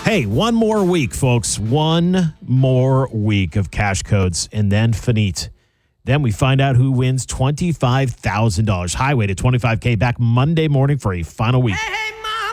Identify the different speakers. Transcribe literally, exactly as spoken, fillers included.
Speaker 1: Hey, one more week, folks. One more week of cash codes, and then finite. Then we find out who wins twenty-five thousand dollars. Highway to twenty-five K back Monday morning for a final week.
Speaker 2: Hey, hey.